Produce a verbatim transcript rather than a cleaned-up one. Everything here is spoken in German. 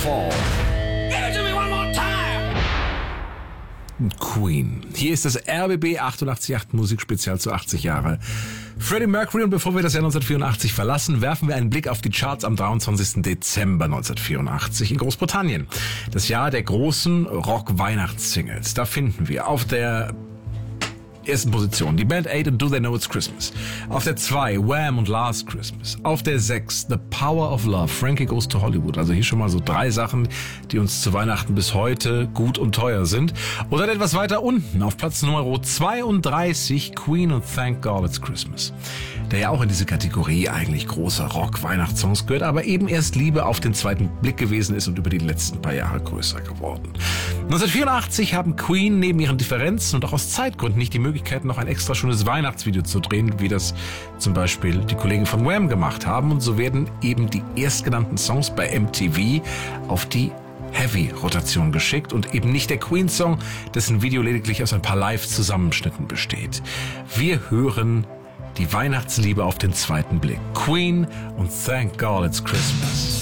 Fall. Queen. Hier ist das R B B achtundachtzig Komma acht Musikspezial zu achtzig Jahre Freddie Mercury. Und bevor wir das Jahr neunzehnhundertvierundachtzig verlassen, werfen wir einen Blick auf die Charts am dreiundzwanzigsten Dezember neunzehnhundertvierundachtzig in Großbritannien. Das Jahr der großen Rock-Weihnachtssingles. Da finden wir auf der ersten Position die Band Eight und Do They Know It's Christmas. Auf der zwei Wham und Last Christmas. Auf der sechs The Power of Love, Frankie Goes to Hollywood. Also hier schon mal so drei Sachen, die uns zu Weihnachten bis heute gut und teuer sind. Und dann etwas weiter unten auf Platz Nummer zweiunddreißig Queen und Thank God It's Christmas. Der ja auch in diese Kategorie eigentlich großer Rock-Weihnachtssongs gehört, aber eben erst Liebe auf den zweiten Blick gewesen ist und über die letzten paar Jahre größer geworden. neunzehnhundertvierundachtzig haben Queen neben ihren Differenzen und auch aus Zeitgründen nicht die Möglichkeit, noch ein extra schönes Weihnachtsvideo zu drehen, wie das zum Beispiel die Kollegen von Wham gemacht haben. Und so werden eben die erstgenannten Songs bei M T V auf die Heavy-Rotation geschickt und eben nicht der Queen-Song, dessen Video lediglich aus ein paar Live-Zusammenschnitten besteht. Wir hören die Weihnachtsliebe auf den zweiten Blick. Queen und Thank God It's Christmas.